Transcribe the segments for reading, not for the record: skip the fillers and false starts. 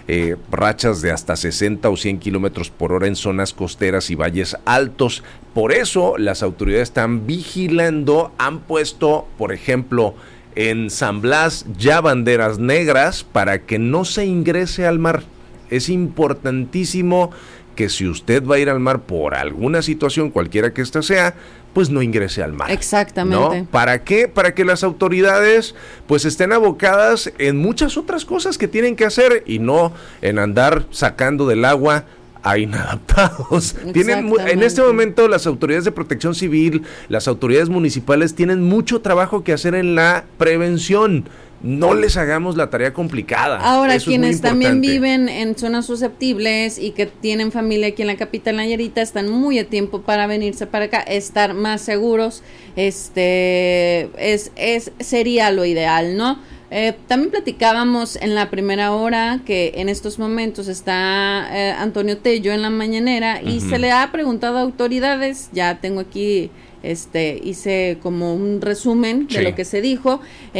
rachas de hasta 60 o 100 kilómetros por hora en zonas costeras y valles altos. Por eso las autoridades están vigilando, han puesto, por ejemplo, en San Blas ya banderas negras para que no se ingrese al mar. Es importantísimo que si usted va a ir al mar por alguna situación, cualquiera que ésta sea, pues no ingrese al mar. Exactamente. ¿No? ¿Para qué? Para que las autoridades pues estén abocadas en muchas otras cosas que tienen que hacer y no en andar sacando del agua a inadaptados. En este momento las autoridades de protección civil, las autoridades municipales tienen mucho trabajo que hacer en la prevención. No les hagamos la tarea complicada. Ahora, eso quienes también viven en zonas susceptibles y que tienen familia aquí en la capital Nayarita, están muy a tiempo para venirse para acá, estar más seguros, sería lo ideal, ¿no? También platicábamos en la primera hora que en estos momentos está Antonio Tello en la mañanera y se le ha preguntado a autoridades, ya tengo aquí hice como un resumen de lo que se dijo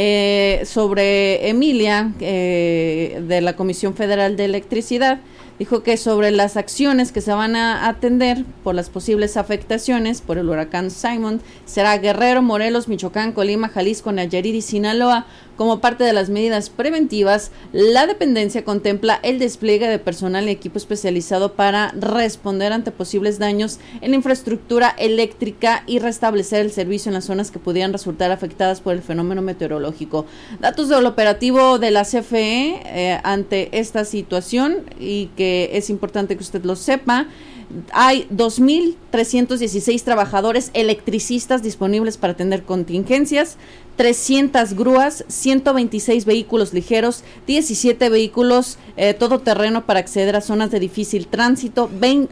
sobre Emilia de la Comisión Federal de Electricidad. Dijo que sobre las acciones que se van a atender por las posibles afectaciones por el huracán Simon será Guerrero, Morelos, Michoacán, Colima, Jalisco, Nayarit y Sinaloa. Como parte de las medidas preventivas, la dependencia contempla el despliegue de personal y equipo especializado para responder ante posibles daños en la infraestructura eléctrica y restablecer el servicio en las zonas que pudieran resultar afectadas por el fenómeno meteorológico. Datos del operativo de la CFE ante esta situación y que es importante que usted lo sepa. Hay 2,316 trabajadores electricistas disponibles para atender contingencias, 300 grúas, 126 vehículos ligeros, 17 vehículos todoterreno para acceder a zonas de difícil tránsito,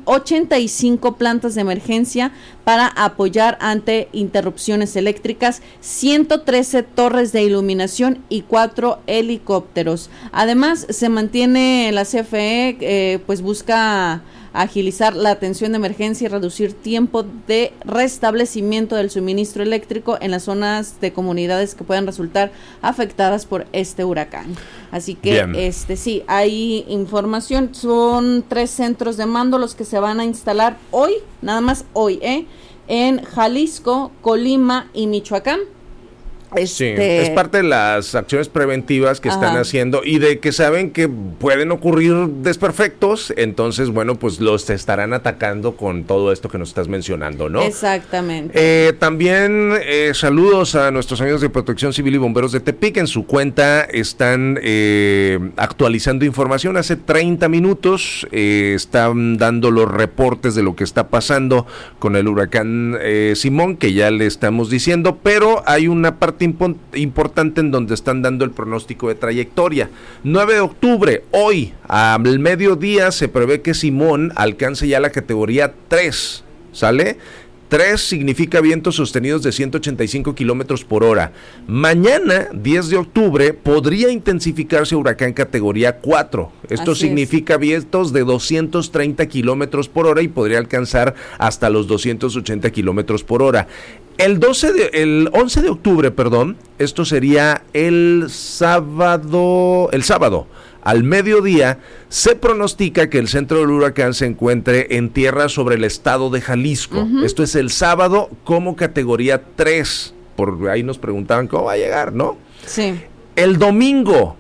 85 plantas de emergencia para apoyar ante interrupciones eléctricas, 113 torres de iluminación y 4 helicópteros. Además, se mantiene la CFE, pues busca agilizar la atención de emergencia y reducir tiempo de restablecimiento del suministro eléctrico en las zonas de comunidades que puedan resultar afectadas por este huracán. Así que sí, hay información, son 3 centros de mando los que se van a instalar hoy, nada más hoy, en Jalisco, Colima y Michoacán. Sí, es parte de las acciones preventivas que están haciendo y de que saben que pueden ocurrir desperfectos, entonces, bueno, pues los estarán atacando con todo esto que nos estás mencionando, ¿no? Exactamente. También saludos a nuestros amigos de Protección Civil y Bomberos de Tepic. En su cuenta están actualizando información. Hace 30 minutos están dando los reportes de lo que está pasando con el huracán Simón, que ya le estamos diciendo, pero hay una parte importante en donde están dando el pronóstico de trayectoria. 9 de octubre, hoy, al mediodía, se prevé que Simón alcance ya la categoría 3, ¿sale? 3 significa vientos sostenidos de 185 kilómetros por hora. Mañana, 10 de octubre, podría intensificarse huracán categoría 4. Esto significa vientos de 230 kilómetros por hora y podría alcanzar hasta los 280 kilómetros por hora. El 11 de octubre, esto sería el sábado, al mediodía, se pronostica que el centro del huracán se encuentre en tierra sobre el estado de Jalisco. Esto es el sábado como categoría 3. Por ahí nos preguntaban cómo va a llegar, ¿no? Sí. El domingo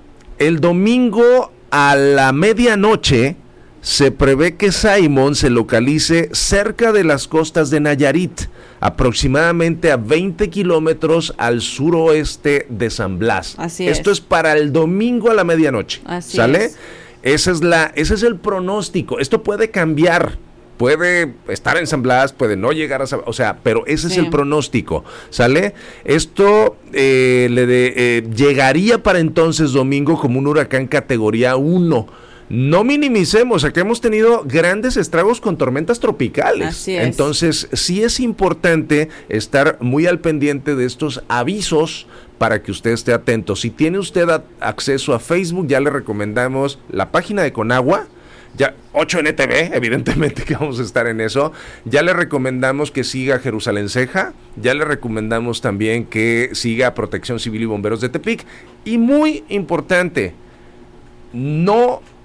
a la medianoche, se prevé que Simón se localice cerca de las costas de Nayarit, aproximadamente a 20 kilómetros al suroeste de San Blas. Esto es para el domingo a la medianoche. ¿Sale? Ese es el pronóstico. Esto puede cambiar. Puede estar en San Blas, puede no llegar a San Blas, o sea, pero ese es el pronóstico, ¿sale? Esto llegaría para entonces domingo como un huracán categoría 1. No minimicemos, aquí hemos tenido grandes estragos con tormentas tropicales. Entonces, sí es importante estar muy al pendiente de estos avisos para que usted esté atento. Si tiene usted acceso a Facebook, ya le recomendamos la página de Conagua, ya 8NTV, evidentemente que vamos a estar en eso. Ya le recomendamos que siga Jerusalén Ceja, ya le recomendamos también que siga Protección Civil y Bomberos de Tepic. Y muy importante, no